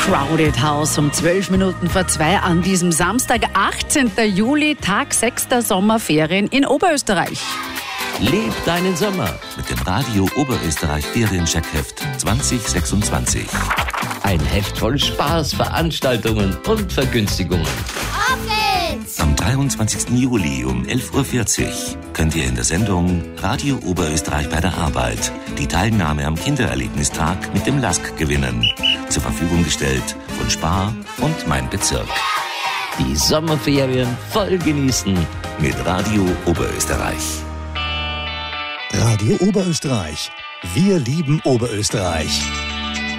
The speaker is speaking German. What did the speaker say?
Crowded House um 2 an diesem Samstag, 18. Juli, Tag 6 der Sommerferien in Oberösterreich. Leb deinen Sommer mit dem Radio Oberösterreich Ferien-Checkheft 2026. Ein Heft voll Spaß, Veranstaltungen und Vergünstigungen. Am 23. Juli um 11.40 Uhr könnt ihr in der Sendung Radio Oberösterreich bei der Arbeit die Teilnahme am Kindererlebnistag mit dem LASK gewinnen. Zur Verfügung gestellt von Spar und Mein Bezirk. Die Sommerferien voll genießen Mit Radio Oberösterreich. Radio Oberösterreich. Wir lieben Oberösterreich.